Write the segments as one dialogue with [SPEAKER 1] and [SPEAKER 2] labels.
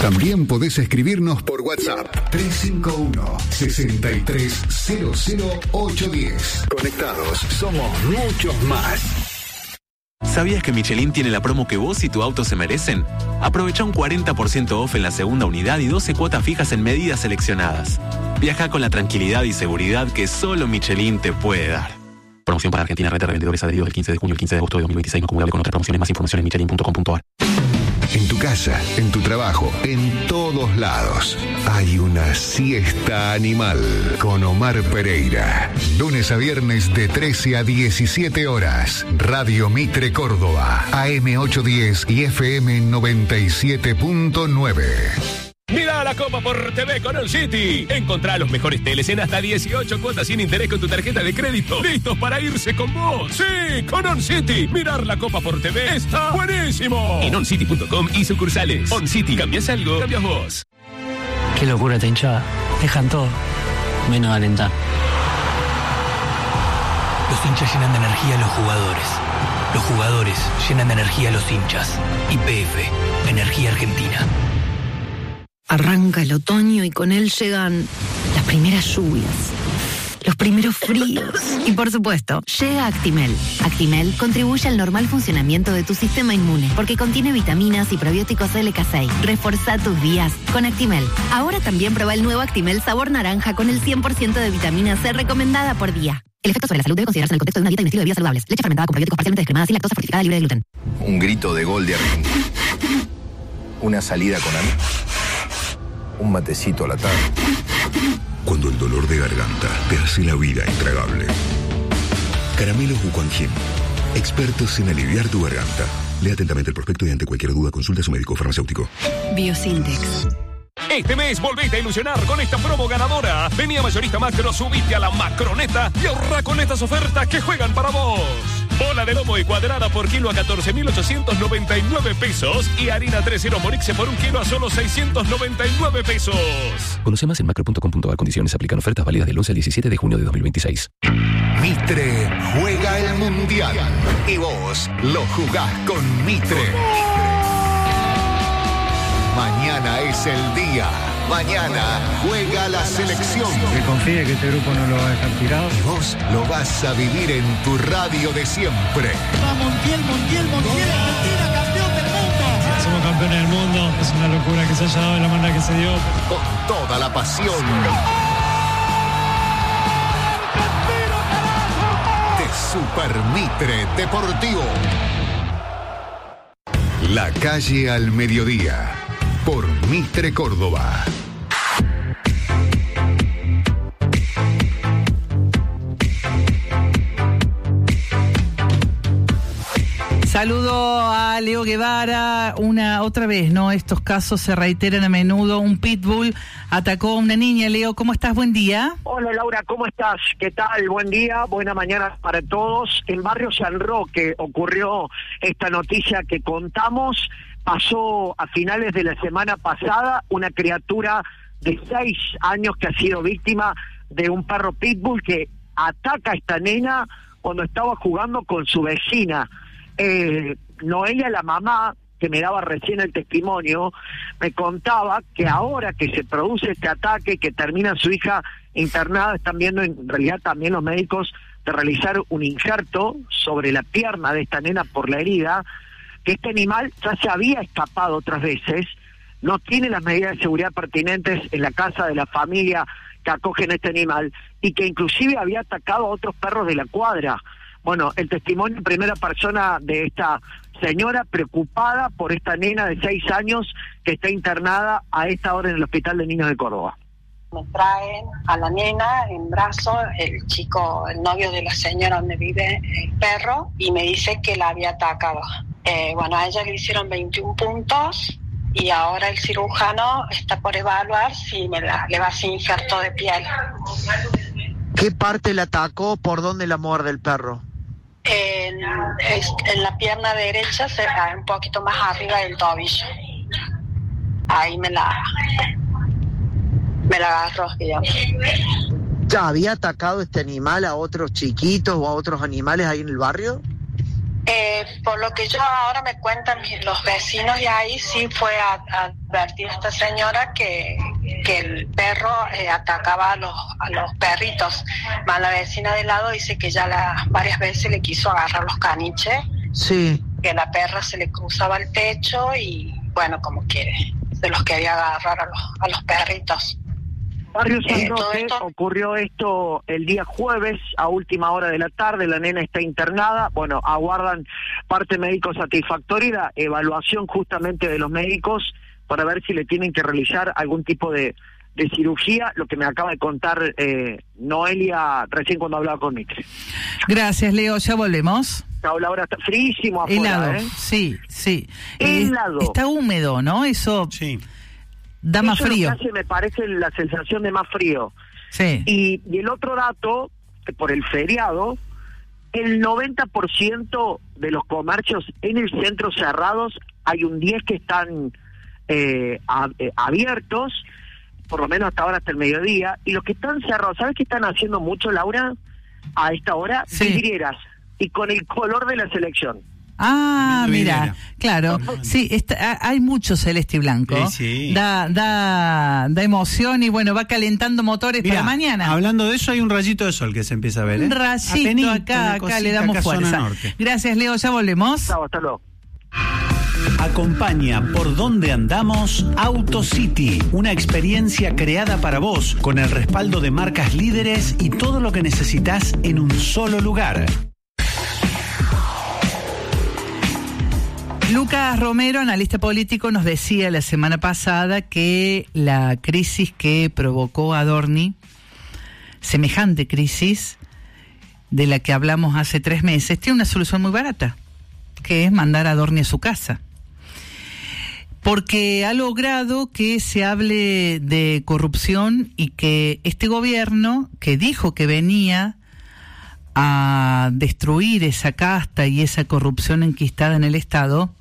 [SPEAKER 1] También podés escribirnos por WhatsApp 351-6300-810. Conectados, somos muchos más.
[SPEAKER 2] ¿Sabías que Michelin tiene la promo que vos y tu auto se merecen? Aprovecha un 40% off en la segunda unidad y 12 cuotas fijas en medidas seleccionadas. Viaja con la tranquilidad y seguridad que solo Michelin te puede dar. Promoción para Argentina, red de revendedores adheridos del 15 de junio al 15 de agosto de 2026, no acumulable con otras promociones. Más información en michelin.com.ar.
[SPEAKER 1] En tu casa, en tu trabajo, en todos lados, hay una siesta animal con Omar Pereira. Lunes a viernes de 13 a 17 horas. Radio Mitre Córdoba, AM 810 y FM 97.9.
[SPEAKER 3] Mira la Copa por TV con On City. Encontrá los mejores teles en hasta 18 cuotas sin interés con tu tarjeta de crédito. ¡Listos para irse con vos! ¡Sí! Con On City. Mirar la Copa por TV está buenísimo. En oncity.com y sucursales. On City. ¿Cambias algo? Cambias vos.
[SPEAKER 4] Qué locura esta hinchada. Dejan todo, menos alentar.
[SPEAKER 5] Los hinchas llenan de energía a los jugadores. Los jugadores llenan de energía a los hinchas. YPF. Energía Argentina.
[SPEAKER 6] Arranca el otoño y con él llegan las primeras lluvias, los primeros fríos y, por supuesto, llega Actimel. Actimel contribuye al normal funcionamiento de tu sistema inmune porque contiene vitaminas y probióticos LK6. Reforzá tus días con Actimel. Ahora también prueba el nuevo Actimel sabor naranja con el 100% de vitamina C recomendada por día. El efecto sobre la salud debe considerarse en el contexto de una dieta y un estilo de vida saludables. Leche fermentada con probióticos parcialmente descremadas y lactosa fortificada libre de gluten.
[SPEAKER 7] Un grito de gol de Argentina. Una salida con amigos. Un matecito a la tarde.
[SPEAKER 1] Cuando el dolor de garganta te hace la vida intragable. Caramelos Wuquanjin. Expertos en aliviar tu garganta. Lea atentamente el prospecto y ante cualquier duda consulta a su médico farmacéutico.
[SPEAKER 6] Biosintex.
[SPEAKER 3] Este mes volvete a ilusionar con esta promo ganadora. Vení a Mayorista Macro, subite a la Macroneta y ahorra con estas ofertas que juegan para vos. Bola de lomo y cuadrada por kilo a 14.899 pesos y harina 3.0 Morixe por un kilo a solo 699 pesos.
[SPEAKER 2] Conoce más en macro.com.ar. Condiciones aplican. Ofertas válidas del 11 al 17 de junio de 2026.
[SPEAKER 1] Mitre juega el Mundial y vos lo jugás con Mitre. Mañana es el día. Mañana juega la selección.
[SPEAKER 8] Que confíe que este grupo no lo va a dejar tirado.
[SPEAKER 1] Y vos lo vas a vivir en tu radio de siempre.
[SPEAKER 9] Va Montiel, Argentina, campeón del mundo.
[SPEAKER 8] Somos campeones del mundo. Es una locura que se haya dado de la manera que se dio.
[SPEAKER 1] Con toda la pasión. De Super Mitre Deportivo. La calle al mediodía. Por Mitre Córdoba.
[SPEAKER 10] Saludo a Leo Guevara. Otra vez, ¿no? Estos casos se reiteran a menudo. Un pitbull atacó a una niña. Leo, ¿cómo estás? Buen día.
[SPEAKER 11] Hola Laura, ¿cómo estás? ¿Qué tal? Buen día, buena mañana para todos. En Barrio San Roque ocurrió esta noticia que contamos. Pasó a finales de la semana pasada una criatura de 6 años que ha sido víctima de un perro pitbull que ataca a esta nena cuando estaba jugando con su vecina. Noelia, la mamá, que me daba recién el testimonio, me contaba que ahora que se produce este ataque, que termina su hija internada, están viendo en realidad también los médicos de realizar un injerto sobre la pierna de esta nena por la herida, que este animal ya se había escapado otras veces, no tiene las medidas de seguridad pertinentes en la casa de la familia que acogen este animal, y que inclusive había atacado a otros perros de la cuadra. Bueno, el testimonio en primera persona de esta señora preocupada por esta nena de 6 años que está internada a esta hora en el Hospital de Niños de Córdoba.
[SPEAKER 12] Me traen a la nena en brazos, el chico, el novio de la señora donde vive el perro, y me dice que la había atacado. Bueno, a ella le hicieron 21 puntos y ahora el cirujano está por evaluar si le va a hacer injerto de piel.
[SPEAKER 13] ¿Qué parte le atacó? ¿Por dónde la muerde el perro?
[SPEAKER 12] En la pierna derecha, un poquito más arriba del tobillo. Ahí me la agarró, digamos.
[SPEAKER 13] ¿Ya había atacado este animal a otros chiquitos o a otros animales ahí en el barrio?
[SPEAKER 12] Por lo que yo ahora me cuentan los vecinos de ahí, sí fue a advertir a esta señora que el perro atacaba a los perritos. Más la vecina de lado dice que ya varias veces le quiso agarrar los caniches.
[SPEAKER 13] Sí.
[SPEAKER 12] Que la perra se le cruzaba el pecho y, bueno, como quiere, se los quería agarrar a los perritos.
[SPEAKER 11] Barrio San Roque, ocurrió esto el día jueves a última hora de la tarde, la nena está internada, bueno, aguardan parte médico satisfactorio y la evaluación justamente de los médicos para ver si le tienen que realizar algún tipo de cirugía, lo que me acaba de contar Noelia recién cuando hablaba con Mitre.
[SPEAKER 10] Gracias, Leo, ya volvemos.
[SPEAKER 11] Ahora está fríísimo afuera,
[SPEAKER 10] helado, sí.
[SPEAKER 11] Helado.
[SPEAKER 10] Está húmedo, ¿no? Eso
[SPEAKER 14] sí.
[SPEAKER 10] Da más frío.
[SPEAKER 11] Eso me parece la sensación de más frío.
[SPEAKER 10] Sí.
[SPEAKER 11] Y el otro dato, que por el feriado, el 90% de los comercios en el centro cerrados, hay un 10 que están abiertos, por lo menos hasta ahora, hasta el mediodía, y los que están cerrados, ¿sabes qué están haciendo mucho, Laura? A esta hora, vidrieras, y con el color de la selección.
[SPEAKER 10] Ah, mira, claro, sí, hay mucho celeste y blanco,
[SPEAKER 14] sí.
[SPEAKER 10] Da emoción y bueno, va calentando motores para mañana.
[SPEAKER 14] Hablando de eso, hay un rayito de sol que se empieza a ver,
[SPEAKER 10] Un rayito acá le damos fuerza. Gracias, Leo, ya volvemos.
[SPEAKER 11] Chao, hasta luego.
[SPEAKER 15] Acompaña por donde andamos AutoCity, una experiencia creada para vos con el respaldo de marcas líderes y todo lo que necesitas en un solo lugar.
[SPEAKER 10] Lucas Romero, analista político, nos decía la semana pasada que la crisis que provocó Adorni, semejante crisis de la que hablamos hace 3 meses, tiene una solución muy barata, que es mandar a Adorni a su casa. Porque ha logrado que se hable de corrupción y que este gobierno, que dijo que venía a destruir esa casta y esa corrupción enquistada en el Estado,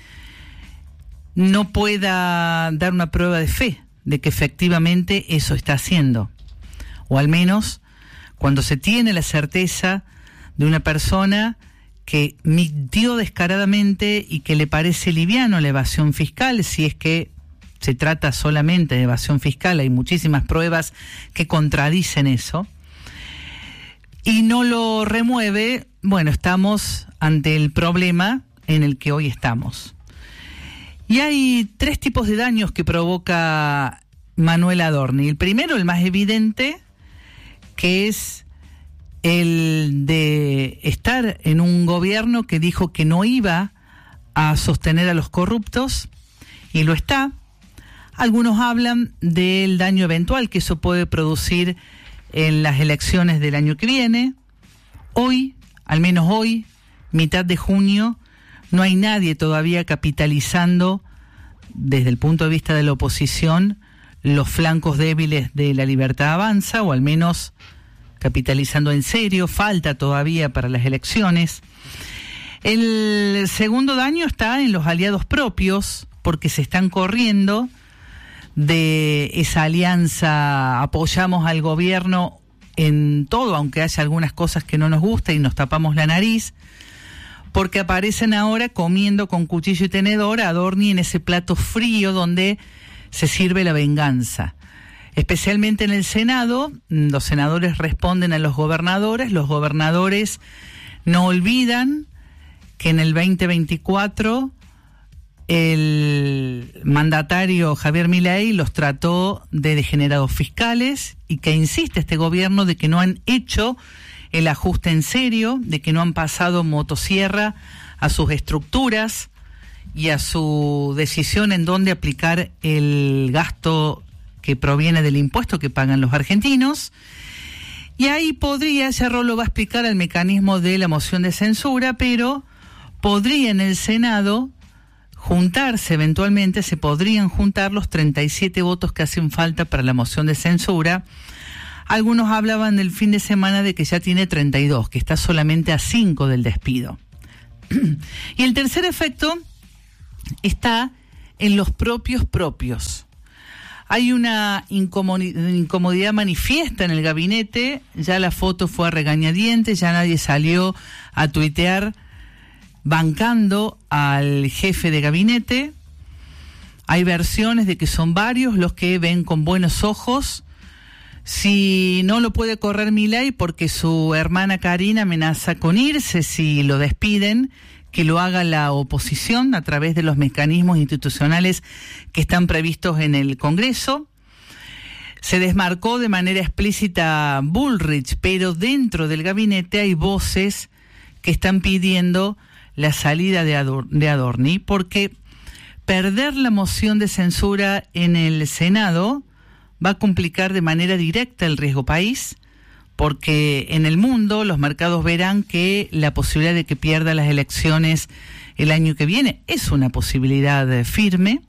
[SPEAKER 10] no pueda dar una prueba de fe de que efectivamente eso está haciendo. O al menos cuando se tiene la certeza de una persona que mintió descaradamente y que le parece liviano la evasión fiscal, si es que se trata solamente de evasión fiscal, hay muchísimas pruebas que contradicen eso, y no lo remueve, bueno, estamos ante el problema en el que hoy estamos. Y hay 3 tipos de daños que provoca Manuel Adorni. El primero, el más evidente, que es el de estar en un gobierno que dijo que no iba a sostener a los corruptos, y lo está. Algunos hablan del daño eventual que eso puede producir en las elecciones del año que viene. Hoy, al menos hoy, mitad de junio, no hay nadie todavía capitalizando, desde el punto de vista de la oposición, los flancos débiles de La Libertad Avanza, o al menos capitalizando en serio. Falta todavía para las elecciones. El segundo daño está en los aliados propios, porque se están corriendo de esa alianza, apoyamos al gobierno en todo, aunque haya algunas cosas que no nos gustan y nos tapamos la nariz, porque aparecen ahora comiendo con cuchillo y tenedor a Adorni en ese plato frío donde se sirve la venganza. Especialmente en el Senado, los senadores responden a los gobernadores no olvidan que en el 2024 el mandatario Javier Milei los trató de degenerados fiscales y que insiste este gobierno de que no han hecho el ajuste en serio, de que no han pasado motosierra a sus estructuras y a su decisión en dónde aplicar el gasto que proviene del impuesto que pagan los argentinos. Y ahí podría, Cerro lo va a explicar, el mecanismo de la moción de censura, pero podría en el Senado juntarse, eventualmente se podrían juntar los 37 votos que hacen falta para la moción de censura. Algunos hablaban del fin de semana de que ya tiene 32, que está solamente a 5 del despido. Y el tercer efecto está en los propios. Hay una incomodidad manifiesta en el gabinete, ya la foto fue a regañadientes, ya nadie salió a tuitear bancando al jefe de gabinete. Hay versiones de que son varios los que ven con buenos ojos. Si no lo puede correr Milei porque su hermana Karina amenaza con irse si lo despiden, que lo haga la oposición a través de los mecanismos institucionales que están previstos en el Congreso. Se desmarcó de manera explícita Bullrich, pero dentro del gabinete hay voces que están pidiendo la salida de Adorni, porque perder la moción de censura en el Senado va a complicar de manera directa el riesgo país, porque en el mundo los mercados verán que la posibilidad de que pierda las elecciones el año que viene es una posibilidad firme.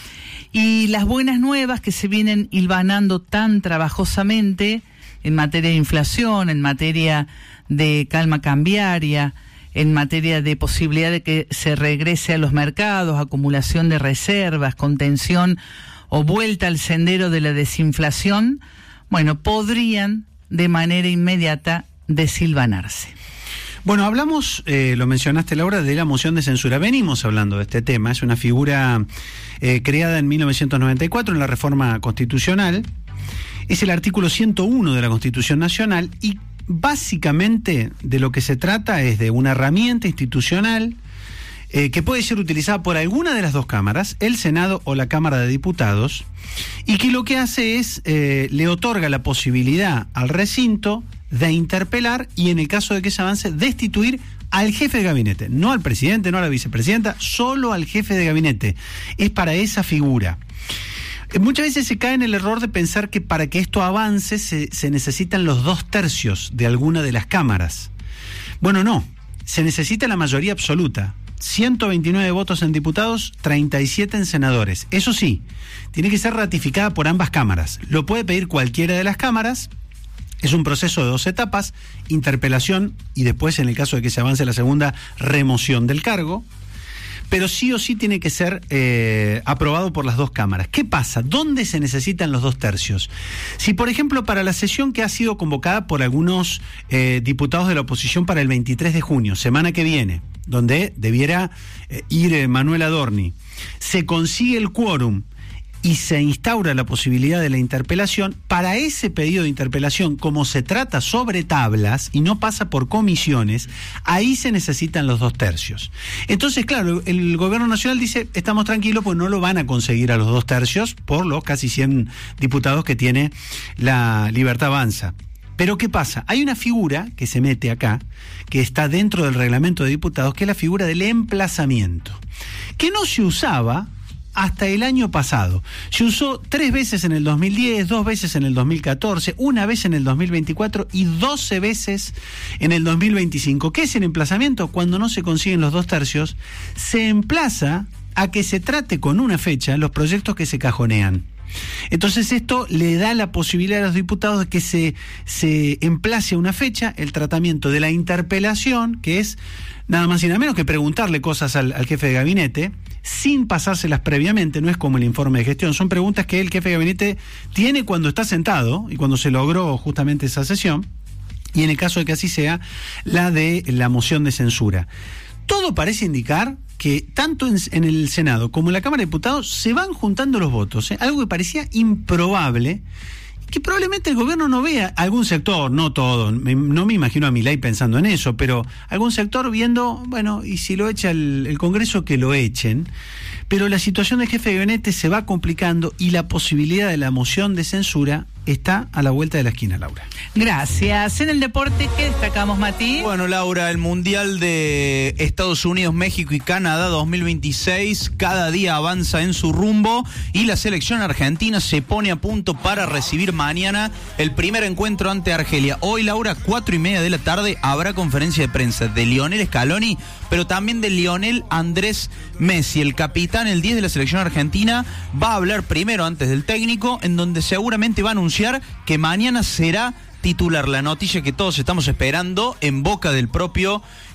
[SPEAKER 10] Y las buenas nuevas que se vienen hilvanando tan trabajosamente en materia de inflación, en materia de calma cambiaria, en materia de posibilidad de que se regrese a los mercados, acumulación de reservas, contención o vuelta al sendero de la desinflación, bueno, podrían de manera inmediata deshilvanarse.
[SPEAKER 14] Bueno, hablamos, lo mencionaste Laura, de la moción de censura. Venimos hablando de este tema, es una figura creada en 1994 en la reforma constitucional, es el artículo 101 de la Constitución Nacional y básicamente de lo que se trata es de una herramienta institucional que puede ser utilizada por alguna de las dos cámaras, el Senado o la Cámara de Diputados, y que lo que hace es, le otorga la posibilidad al recinto de interpelar y, en el caso de que se avance, destituir al jefe de gabinete, no al presidente, no a la vicepresidenta, solo al jefe de gabinete. Es para esa figura. Muchas veces se cae en el error de pensar que para que esto avance se necesitan los 2/3 de alguna de las cámaras. Bueno, no, se necesita la mayoría absoluta. 129 votos en diputados, 37 en senadores. Eso sí, tiene que ser ratificada por ambas cámaras. Lo puede pedir cualquiera de las cámaras. Es un proceso de 2 etapas, interpelación y después, en el caso de que se avance la segunda, remoción del cargo. Pero sí o sí tiene que ser aprobado por las dos cámaras. ¿Qué pasa? ¿Dónde se necesitan los 2/3? Si, por ejemplo, para la sesión que ha sido convocada por algunos diputados de la oposición para el 23 de junio, semana que viene, donde debiera ir Manuel Adorni, se consigue el quórum y se instaura la posibilidad de la interpelación, para ese pedido de interpelación, como se trata sobre tablas y no pasa por comisiones, ahí se necesitan los 2/3. Entonces, claro, el gobierno nacional dice, estamos tranquilos, pues no lo van a conseguir a los 2/3 por los casi 100 diputados que tiene la Libertad Avanza. Pero ¿qué pasa? Hay una figura que se mete acá, que está dentro del reglamento de diputados, que es la figura del emplazamiento, que no se usaba hasta el año pasado. Se usó 3 veces en el 2010, 2 veces en el 2014, 1 vez en el 2024 y 12 veces en el 2025. ¿Qué es el emplazamiento? Cuando no se consiguen los 2/3, se emplaza a que se trate con una fecha los proyectos que se cajonean. Entonces esto le da la posibilidad a los diputados de que se emplace a una fecha el tratamiento de la interpelación, que es nada más y nada menos que preguntarle cosas al jefe de gabinete sin pasárselas previamente. No es como el informe de gestión, son preguntas que el jefe de gabinete tiene cuando está sentado y cuando se logró justamente esa sesión, y en el caso de que así sea, la de la moción de censura. Todo parece indicar que tanto en el Senado como en la Cámara de Diputados se van juntando los votos, algo que parecía improbable, que probablemente el gobierno no vea, algún sector, no todo, no me imagino a Milei pensando en eso, pero algún sector viendo, bueno, y si lo echa el Congreso, que lo echen. Pero la situación del jefe de gabinete se va complicando y la posibilidad de la moción de censura está a la vuelta de la esquina, Laura.
[SPEAKER 10] Gracias. En el deporte, ¿qué destacamos, Mati?
[SPEAKER 16] Bueno, Laura, el Mundial de Estados Unidos, México y Canadá 2026 cada día avanza en su rumbo y la selección argentina se pone a punto para recibir mañana el primer encuentro ante Argelia. Hoy, Laura, 4:30 de la tarde, habrá conferencia de prensa de Lionel Scaloni, pero también de Lionel Andrés Messi, el capitán, el 10 de la selección argentina. Va a hablar primero antes del técnico, en donde seguramente va a anunciar que mañana será titular, la noticia que todos estamos esperando en boca del propio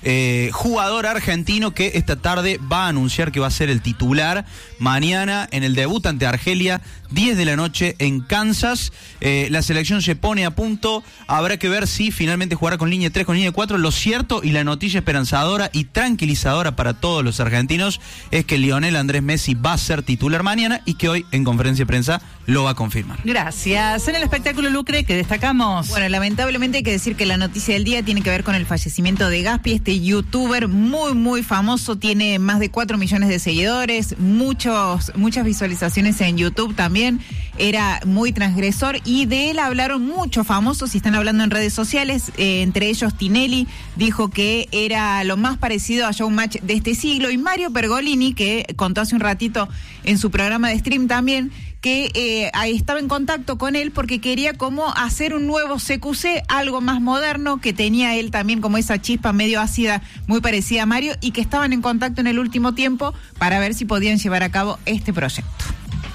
[SPEAKER 16] jugador argentino que esta tarde va a anunciar que va a ser el titular mañana en el debut ante Argelia, 10 de la noche en Kansas. La selección se pone a punto, habrá que ver si finalmente jugará con línea 3, con línea 4. Lo cierto y la noticia esperanzadora y tranquilizadora para todos los argentinos es que Lionel Andrés Messi va a ser titular mañana y que hoy en conferencia de prensa lo va a confirmar.
[SPEAKER 10] Gracias. En el espectáculo, Lucre, ¿qué destacamos?
[SPEAKER 17] Bueno, lamentablemente hay que decir que la noticia del día tiene que ver con el fallecimiento de Gaspi, este youtuber muy famoso, tiene más de 4 millones de seguidores, muchas visualizaciones en YouTube también, era muy transgresor y de él hablaron muchos famosos y están hablando en redes sociales, entre ellos Tinelli dijo que era lo más parecido a Showmatch de este siglo y Mario Pergolini, que contó hace un ratito en su programa de stream también, que estaba en contacto con él porque quería como hacer un nuevo CQC, algo más moderno, que tenía él también como esa chispa medio ácida, muy parecida a Mario, y que estaban en contacto en el último tiempo para ver si podían llevar a cabo este proyecto.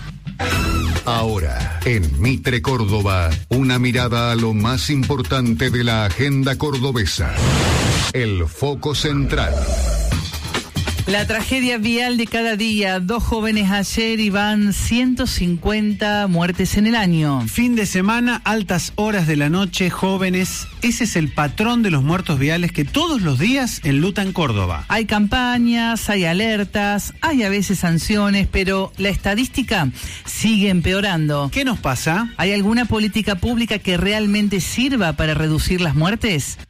[SPEAKER 1] Ahora, en Mitre Córdoba, una mirada a lo más importante de la agenda cordobesa. El foco central.
[SPEAKER 10] La tragedia vial de cada día. 2 jóvenes ayer y van 150 muertes en el año.
[SPEAKER 14] Fin de semana, altas horas de la noche, jóvenes. Ese es el patrón de los muertos viales que todos los días enlutan Córdoba.
[SPEAKER 10] Hay campañas, hay alertas, hay a veces sanciones, pero la estadística sigue empeorando.
[SPEAKER 14] ¿Qué nos pasa?
[SPEAKER 10] ¿Hay alguna política pública que realmente sirva para reducir las muertes?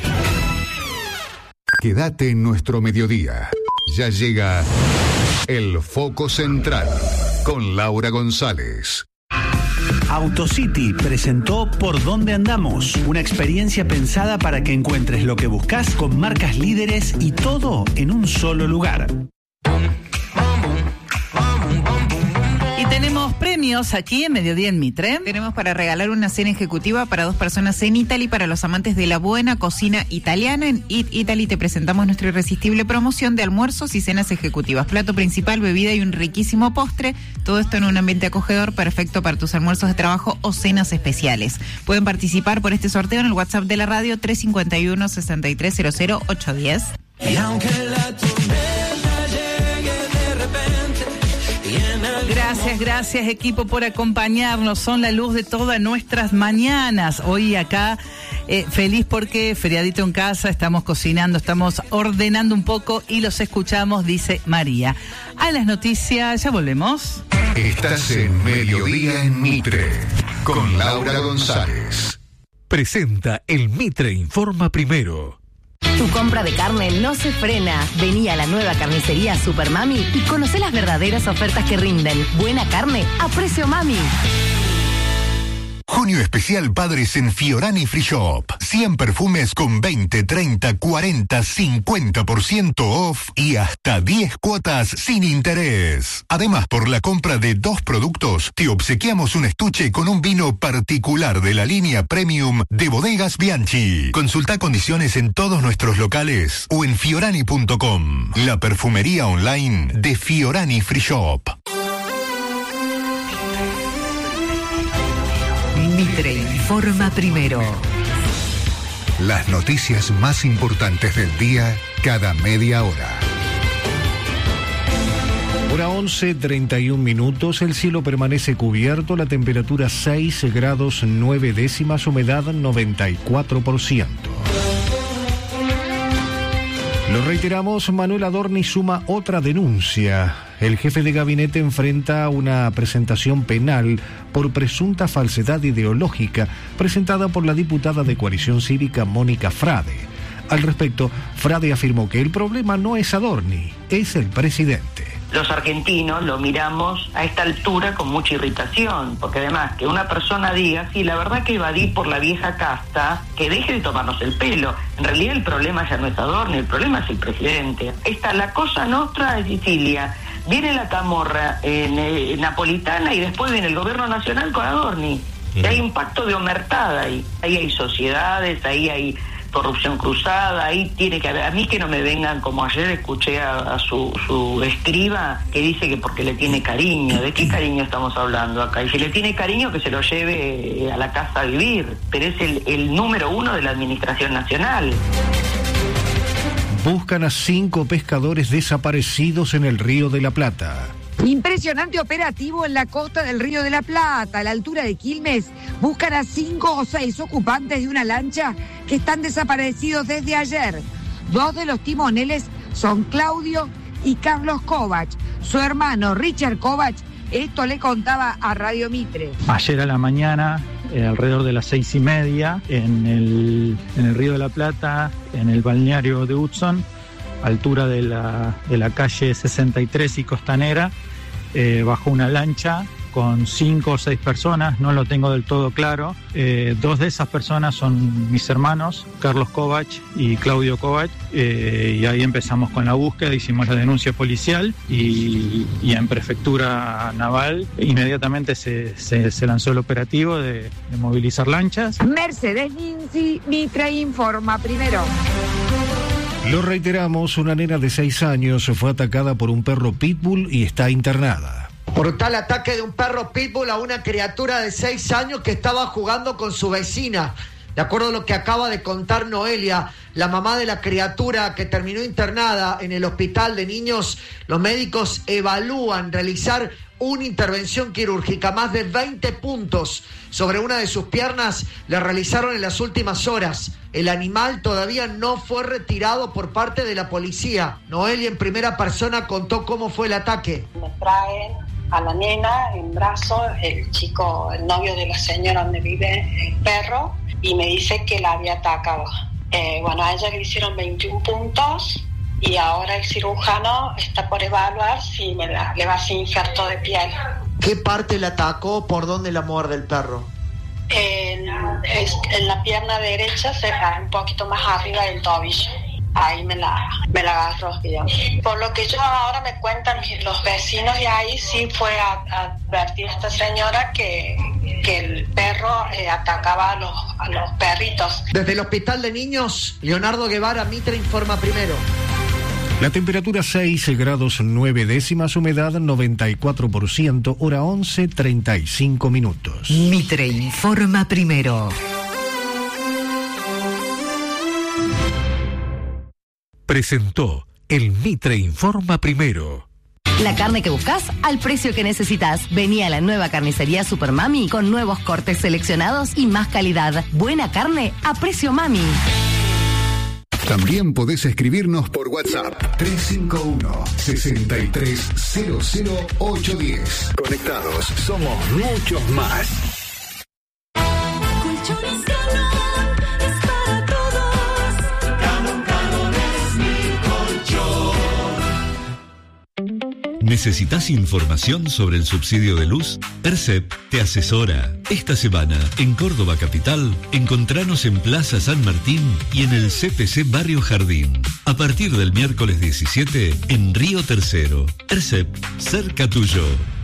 [SPEAKER 1] Quédate en nuestro mediodía. Ya llega el foco central con Laura González.
[SPEAKER 15] AutoCity presentó Por Dónde Andamos, una experiencia pensada para que encuentres lo que buscas con marcas líderes y todo en un solo lugar.
[SPEAKER 10] Y tenemos premios aquí en Mediodía en Mitre.
[SPEAKER 17] Tenemos para regalar una cena ejecutiva para 2 personas en Italy, para los amantes de la buena cocina italiana. En Eat Italy te presentamos nuestra irresistible promoción de almuerzos y cenas ejecutivas. Plato principal, bebida y un riquísimo postre. Todo esto en un ambiente acogedor, perfecto para tus almuerzos de trabajo o cenas especiales. Pueden participar por este sorteo en el WhatsApp de la radio 351-6300-810.
[SPEAKER 18] Y aunque la tormenta llegue de repente.
[SPEAKER 10] Gracias equipo por acompañarnos, son la luz de todas nuestras mañanas. Hoy acá feliz porque feriadito en casa, estamos cocinando, estamos ordenando un poco y los escuchamos, dice María. A las noticias, ya volvemos.
[SPEAKER 1] Estás en Mediodía en Mitre con Laura González.
[SPEAKER 3] Presenta el Mitre Informa Primero.
[SPEAKER 19] Tu compra de carne no se frena. Vení a la nueva carnicería Super Mami y conocé las verdaderas ofertas que rinden. Buena carne a precio mami.
[SPEAKER 1] Junio especial Padres en Fiorani Free Shop. 100 perfumes con 20, 30, 40, 50% off y hasta 10 cuotas sin interés. Además, por la compra de 2 productos, te obsequiamos un estuche con un vino particular de la línea Premium de Bodegas Bianchi. Consulta condiciones en todos nuestros locales o en fiorani.com. La perfumería online de Fiorani Free Shop.
[SPEAKER 6] Mitre informa primero.
[SPEAKER 1] Las noticias más importantes del día cada media hora.
[SPEAKER 20] Hora 11:31 minutos, el cielo permanece cubierto, la temperatura 6 grados 9 décimas, humedad 94%. Lo reiteramos, Manuel Adorni suma otra denuncia. El jefe de gabinete enfrenta una presentación penal por presunta falsedad ideológica presentada por la diputada de Coalición Cívica Mónica Frade. Al respecto, Frade afirmó que el problema no es Adorni, es el presidente.
[SPEAKER 21] Los argentinos lo miramos a esta altura con mucha irritación, porque además que una persona diga, sí, la verdad que evadí por la vieja casta, que deje de tomarnos el pelo. En realidad el problema ya no es Adorni, el problema es el presidente. Está la cosa nostra de Sicilia, viene la camorra napolitana y después viene el gobierno nacional con Adorni. Y hay un pacto de omertada ahí. Ahí hay sociedades, ahí hay corrupción cruzada, ahí tiene que haber. A mí que no me vengan, como ayer escuché a su escriba que dice que porque le tiene cariño. ¿De qué cariño estamos hablando acá? Y si le tiene cariño, que se lo lleve a la casa a vivir, pero es el número 1 de la administración nacional.
[SPEAKER 20] Buscan a 5 pescadores desaparecidos en el Río de la Plata.
[SPEAKER 4] Impresionante operativo en la costa del Río de la Plata, a la altura de Quilmes. Buscan a 5 o 6 ocupantes de una lancha que están desaparecidos desde ayer. 2 de los timoneles son Claudio y Carlos Kovac. Su hermano Richard Kovac, esto le contaba a Radio Mitre.
[SPEAKER 22] Ayer a la mañana, alrededor de las 6:30, en el Río de la Plata, en el balneario de Hudson, altura de la calle 63 y Costanera, bajó una lancha con 5 o 6 personas, no lo tengo del todo claro. 2 de esas personas son mis hermanos, Carlos Kovac y Claudio Kovac, y ahí empezamos con la búsqueda, hicimos la denuncia policial y en Prefectura Naval inmediatamente se lanzó el operativo de movilizar lanchas.
[SPEAKER 4] Mercedes Ninzi, Mitre informa primero.
[SPEAKER 20] Lo reiteramos, una nena de 6 años fue atacada por un perro pitbull y está internada.
[SPEAKER 13] Brutal ataque de un perro pitbull a una criatura de 6 años que estaba jugando con su vecina. De acuerdo a lo que acaba de contar Noelia, la mamá de la criatura que terminó internada en el hospital de niños, los médicos evalúan realizar una intervención quirúrgica. Más de 20 puntos sobre una de sus piernas le realizaron en las últimas horas. El animal todavía no fue retirado por parte de la policía. Noelia en primera persona contó cómo fue el ataque.
[SPEAKER 12] Me traen a la nena en brazos, el chico, el novio de la señora donde vive el perro, y me dice que la había atacado. Bueno, a ella le hicieron 21 puntos y ahora el cirujano está por evaluar si le va a hacer injerto de piel.
[SPEAKER 13] ¿Qué parte le atacó? ¿Por dónde la muerde el perro?
[SPEAKER 12] En la pierna derecha, un poquito más arriba del tobillo. Ahí me la agarró, digamos. Por lo que ahora me cuentan los vecinos de ahí, sí fue a advertir a esta señora que el perro atacaba a los perritos.
[SPEAKER 13] Desde el hospital de niños, Leonardo Guevara, Mitre informa primero.
[SPEAKER 20] La temperatura 6 grados 9 décimas, humedad 94%, hora 11:35 minutos.
[SPEAKER 6] Mitre informa primero.
[SPEAKER 1] Presentó el Mitre Informa Primero.
[SPEAKER 19] La carne que buscas al precio que necesitas. Vení a la nueva carnicería Super Mami con nuevos cortes seleccionados y más calidad. Buena carne a precio Mami.
[SPEAKER 1] También podés escribirnos por WhatsApp 351-6300-810. Conectados, somos muchos más.
[SPEAKER 23] ¿Necesitas información sobre el subsidio de luz? ERCEP te asesora. Esta semana, en Córdoba Capital, encontranos en Plaza San Martín y en el CPC Barrio Jardín. A partir del miércoles 17, en Río Tercero. ERCEP, cerca tuyo.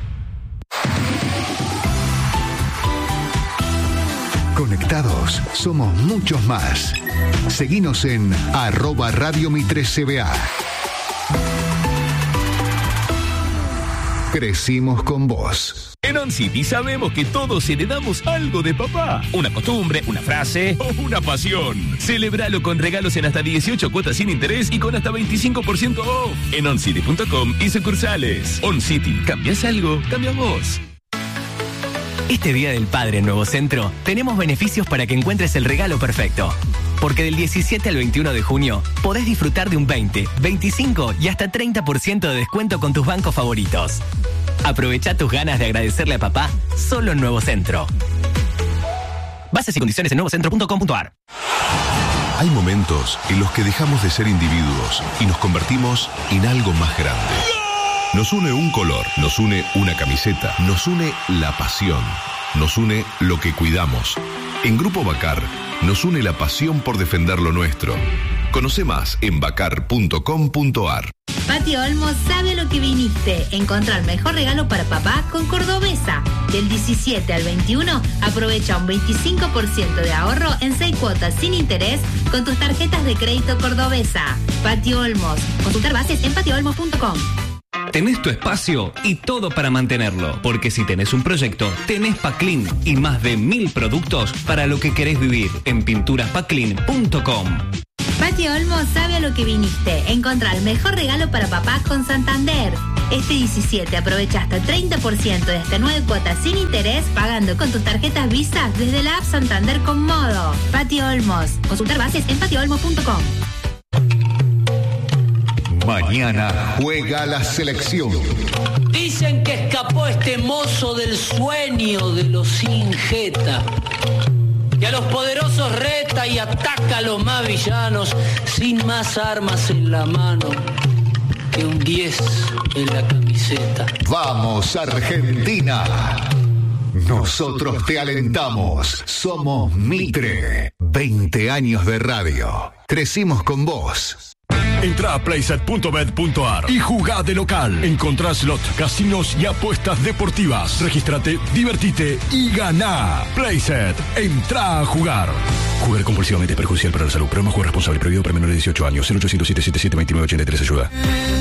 [SPEAKER 1] Conectados, somos muchos más. Seguinos en @Radio Mitre CBA. Crecimos con vos.
[SPEAKER 3] En OnCity sabemos que todos heredamos algo de papá. Una costumbre, una frase o una pasión. Celebralo con regalos en hasta 18 cuotas sin interés y con hasta 25% off. En oncity.com y sucursales. OnCity, ¿cambias algo? Cambias vos.
[SPEAKER 24] Este Día del Padre en Nuevo Centro tenemos beneficios para que encuentres el regalo perfecto. Porque del 17 al 21 de junio podés disfrutar de un 20, 25 y hasta 30% de descuento con tus bancos favoritos. Aprovecha tus ganas de agradecerle a papá solo en Nuevo Centro. Bases y condiciones en nuevocentro.com.ar.
[SPEAKER 25] Hay momentos en los que dejamos de ser individuos y nos convertimos en algo más grande. Nos une un color, nos une una camiseta, nos une la pasión, nos une lo que cuidamos. En Grupo Bacar nos une la pasión por defender lo nuestro. Conoce más en bacar.com.ar.
[SPEAKER 26] Patio Olmos sabe a lo que viniste. Encontrar el mejor regalo para papá con Cordobesa. Del 17 al 21, aprovecha un 25% de ahorro en 6 cuotas sin interés con tus tarjetas de crédito Cordobesa. Patio Olmos. Consultar bases en patioolmos.com.
[SPEAKER 27] Tenés tu espacio y todo para mantenerlo, porque si tenés un proyecto, tenés Paclin y más de 1000 productos para lo que querés vivir en pinturaspaclin.com.
[SPEAKER 26] Pati Olmos sabe a lo que viniste. Encontrá el mejor regalo para papá con Santander. Este 17 aprovecha hasta 30% de hasta 9 cuotas sin interés pagando con tus tarjetas Visa desde la app Santander con Modo. Pati Olmos. Consultar bases en patiolmos.com.
[SPEAKER 1] Mañana juega la selección.
[SPEAKER 2] Dicen que escapó este mozo del sueño de los sin jeta, que a los poderosos reta y ataca a los más villanos sin más armas en la mano que un 10 en la camiseta.
[SPEAKER 1] Vamos, Argentina. Nosotros te alentamos. Somos Mitre. 20 años de radio. Crecimos con vos.
[SPEAKER 5] Entrá a playset.bet.ar y jugá de local. Encontrá slot, casinos y apuestas deportivas. Regístrate, divertite y ganá. Playset, entrá a jugar. Jugar compulsivamente es perjudicial para la salud. Programa Juego Responsable. Prohibido para menores de 18 años. 0800 777 2983. Ayuda.